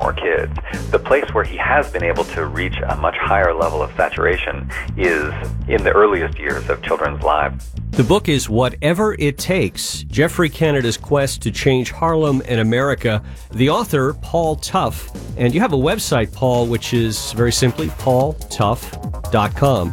more kids. The place where he has been able to reach a much higher level of saturation is in the earliest years of children's lives. The book is Whatever It Takes, Geoffrey Canada's Quest to Change Harlem and America. The author, Paul Tough. And you have a website, Paul, which is very simply paultough.com.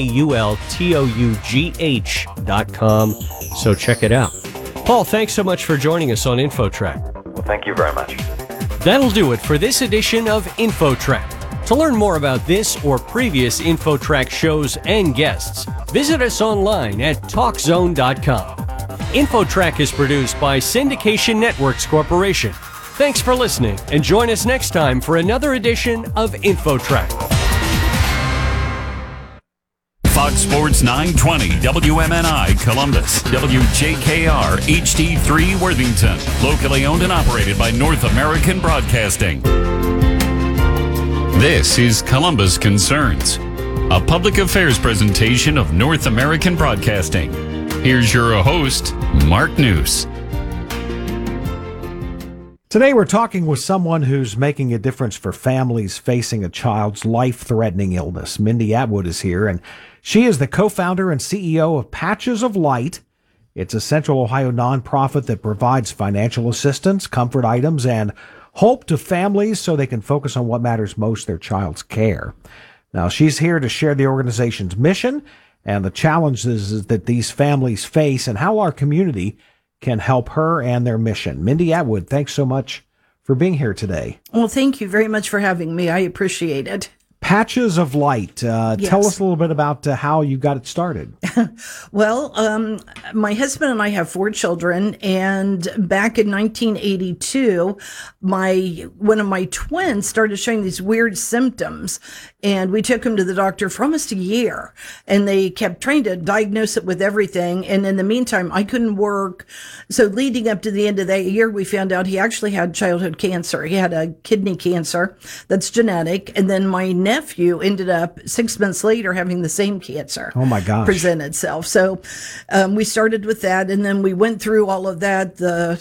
PaulTough.com. So check it out. Paul, thanks so much for joining us on InfoTrack. Well, thank you very much. That'll do it for this edition of InfoTrack. To learn more about this or previous InfoTrack shows and guests, visit us online at TalkZone.com. InfoTrack is produced by Syndication Networks Corporation. Thanks for listening, and join us next time for another edition of InfoTrack. Fox Sports 920 WMNI Columbus, WJKR HD3 Worthington, locally owned and operated by North American Broadcasting. This is Columbus Concerns, a public affairs presentation of North American Broadcasting. Here's your host, Mark News. Today we're talking with someone who's making a difference for families facing a child's life-threatening illness. Mindy Atwood is here, and she is the co-founder and CEO of Patches of Light. It's a Central Ohio nonprofit that provides financial assistance, comfort items, and hope to families so they can focus on what matters most, their child's care. Now, she's here to share the organization's mission and the challenges that these families face and how our community can help her and their mission. Mindy Atwood, thanks so much for being here today. Well, thank you very much for having me. I appreciate it. Patches of Light. Yes. Tell us a little bit about how you got it started. Well, my husband and I have 4 children, and back in 1982, one of my twins started showing these weird symptoms, and we took him to the doctor for almost a year, and they kept trying to diagnose it with everything, and in the meantime, I couldn't work. So leading up to the end of that year, we found out he actually had childhood cancer. He had a kidney cancer that's genetic, and then my nephew ended up 6 months later having the same cancer. Oh my gosh. Present itself. So we started with that, and then we went through all of that,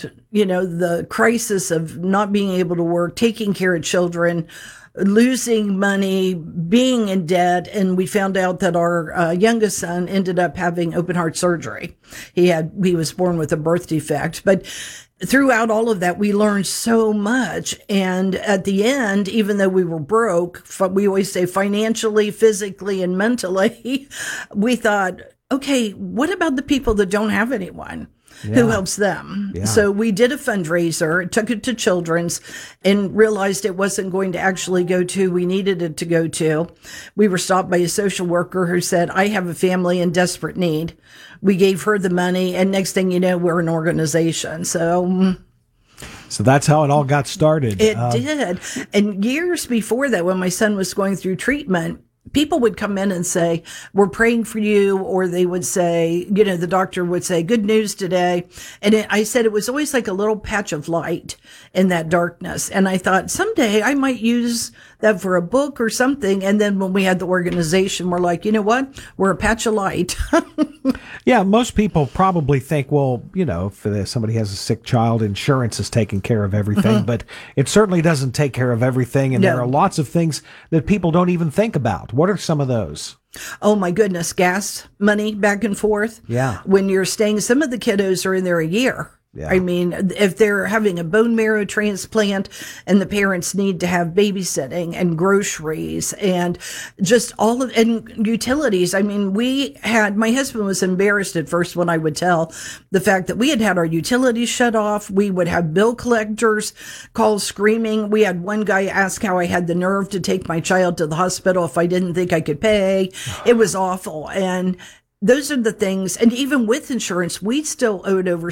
the crisis of not being able to work, taking care of children, losing money, being in debt, and we found out that our youngest son ended up having open heart surgery. He was born with a birth defect, but throughout all of that, we learned so much. And at the end, even though we were broke, we always say financially, physically, and mentally, we thought, okay, what about the people that don't have anyone who helps them? Yeah. So we did a fundraiser, took it to Children's, and realized it wasn't going to actually go to we needed it to go to. We were stopped by a social worker who said, I have a family in desperate need. We gave her the money, and next thing you know, we're an organization. So that's how it all got started. It did. And years before that, when my son was going through treatment, people would come in and say, we're praying for you. Or they would say, the doctor would say, good news today. And I said it was always like a little patch of light in that darkness. And I thought someday I might use that for a book or something. And then when we had the organization, we're like, you know what? We're a patch of light. Yeah, most people probably think, well, if somebody has a sick child, insurance is taking care of everything. But it certainly doesn't take care of everything. And there are lots of things that people don't even think about. What are some of those? Oh, my goodness. Gas money back and forth. Yeah. When you're staying, some of the kiddos are in there a year. Yeah. I mean, if they're having a bone marrow transplant and the parents need to have babysitting and groceries and just and utilities. I mean, my husband was embarrassed at first when I would tell the fact that we had our utilities shut off. We would have bill collectors call screaming. We had one guy ask how I had the nerve to take my child to the hospital if I didn't think I could pay. It was awful. And those are the things. And even with insurance, we still owed over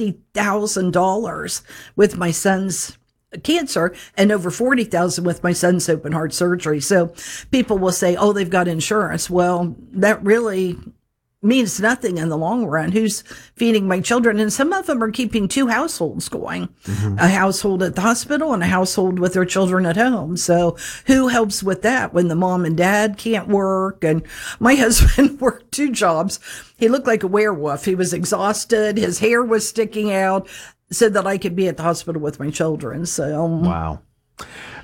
$60,000 with my son's cancer and over $40,000 with my son's open heart surgery. So people will say, oh, they've got insurance. Well, that really means nothing in the long run. Who's feeding my children? And some of them are keeping 2 households going, a household at the hospital and a household with their children at home. So who helps with that when the mom and dad can't work? And my husband worked 2 jobs. He looked like a werewolf. He was exhausted. His hair was sticking out so that I could be at the hospital with my children. So wow.